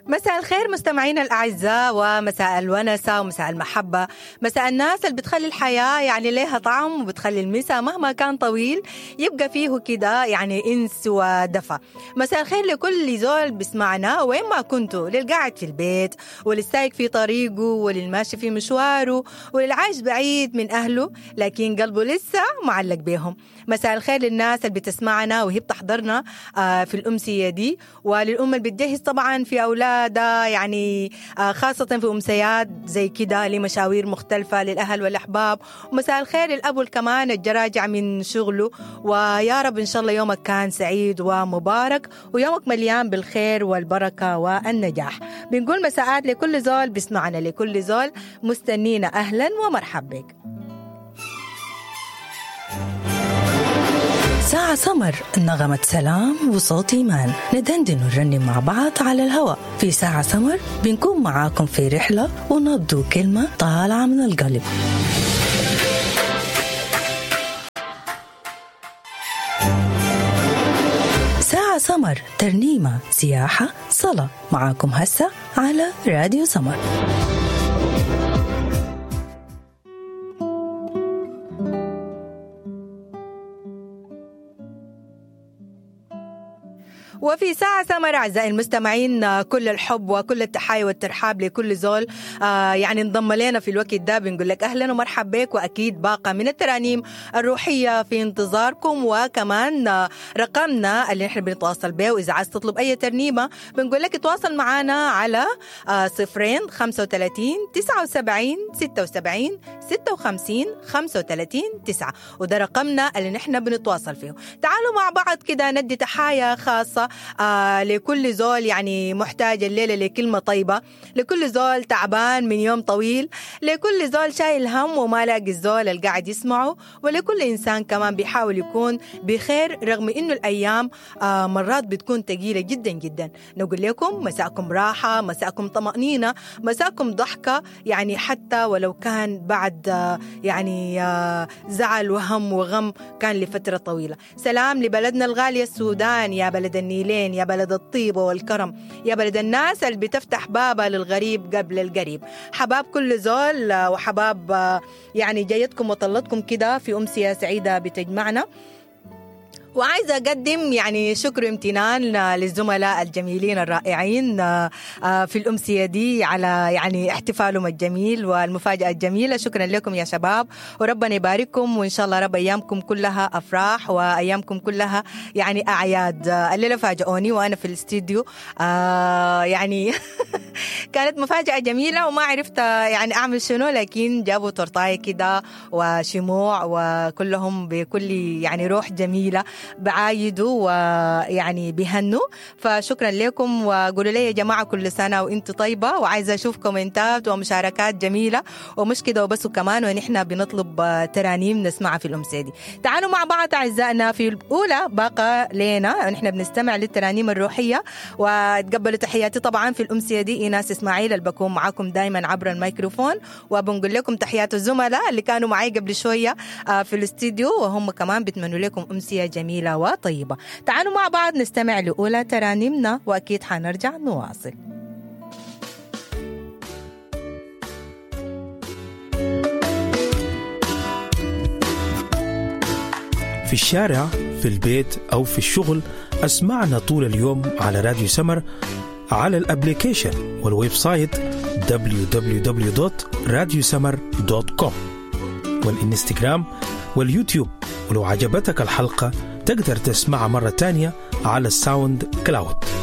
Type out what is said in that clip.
مساء الخير مستمعينا الأعزاء، ومساء الونسة ومساء المحبة، مساء الناس اللي بتخلي الحياة يعني ليها طعم وبتخلي المساء مهما كان طويل يبقى فيه كده يعني إنس ودفى. مساء الخير لكل زول بسمعنا وين ما كنتوا، للقاعد في البيت وللسايق في طريقه وللماشي في مشواره وللعايش بعيد من أهله لكن قلبه لسه معلق بيهم. مساء الخير للناس اللي بتسمعنا وهي بتحضرنا في الأمسية دي، وللأم اللي بتجهز طبعا في أولادها يعني خاصة في أمسيات زي كده لمشاوير مختلفة للأهل والأحباب. ومساء الخير للأب كمان الجراجع من شغله، ويا رب إن شاء الله يومك كان سعيد ومبارك ويومك مليان بالخير والبركة والنجاح. بنقول مساءات لكل زول بسمعنا، لكل زول مستنينا، أهلا ومرحب بك. ساعة سمر، نغمة سلام وصوت إيمان، ندندن ونرنم مع بعض على الهواء. في ساعة سمر بنكون معاكم في رحلة ونبدو كلمة طالعة من القلب. ساعة سمر، ترنيمة، سياحة، صلاة، معاكم هسه على راديو سمر. وفي ساعة سمر أعزائي المستمعين كل الحب وكل التحايا والترحاب لكل زول يعني انضم لنا في الوقت ده. بنقول لك أهلا ومرحب بك، وأكيد باقة من الترانيم الروحية في انتظاركم، وكمان رقمنا اللي نحن بنتواصل به، وإذا عايز تطلب أي ترنيمة بنقول لك تواصل معنا على 035 79 76 56 35 9، وده رقمنا اللي نحن بنتواصل فيه. تعالوا مع بعض كده ندي تحايا خاصة لكل زول يعني محتاج الليلة لكلمة طيبة، لكل زول تعبان من يوم طويل، لكل زول شايل هم وما لاقي الزول اللي قاعد يسمعه، ولكل إنسان كمان بيحاول يكون بخير رغم إنه الأيام مرات بتكون تقيلة جدا جدا. نقول لكم مساءكم راحة، مساءكم طمأنينة، مساءكم ضحكة، يعني حتى ولو كان بعد يعني زعل وهم وغم كان لفترة طويلة. سلام لبلدنا الغالية السودان، يا بلد النيلين، يا بلد الطيبة والكرم، يا بلد الناس اللي بتفتح بابها للغريب قبل القريب. حباب كل زول وحباب يعني جايتكم وطلتكم كده في أمسية سعيدة بتجمعنا. وعايزة أقدم يعني شكر امتنان للزملاء الجميلين الرائعين في الأمسية دي على يعني احتفالهم الجميل والمفاجأة الجميلة. شكرا لكم يا شباب، وربنا يبارككم، وإن شاء الله رب أيامكم كلها أفراح وأيامكم كلها يعني أعياد. الليلة فاجئوني وأنا في الاستديو يعني كانت مفاجأة جميلة وما عرفت يعني أعمل شنو، لكن جابوا تورتاية كده وشموع وكلهم بكل يعني روح جميلة بعايدوا ويعني بيهنوا. فشكرا لكم، وقولوا لي يا جماعة كل سنة وانتوا طيبة، وعايزة أشوف كومنتات ومشاركات جميلة ومش كده وبس، وكمان ونحن بنطلب ترانيم نسمعها في الأمسية دي. تعالوا مع بعض أعزائنا في الأولى باقة لنا ونحن بنستمع للترانيم الروحية، وتقبلوا تحياتي طبعا في الأمسية دي إيناس إسماعيل اللي بكون معاكم دايما عبر الميكروفون، وبنقول لكم تحيات الزملاء اللي كانوا معي قبل شوية في الاستديو، وهم كمان بتمنوا لكم أمسية جميلة وطيبة. تعالوا مع بعض نستمع لأولى ترانيمنا، وأكيد حنرجع نواصل. في الشارع، في البيت أو في الشغل، اسمعنا طول اليوم على راديو سمر على الابليكيشن والويب سايت www.radiosamar.com والإنستغرام واليوتيوب. ولو عجبتك الحلقة تقدر تسمعها مرة تانية على الساوند كلاود.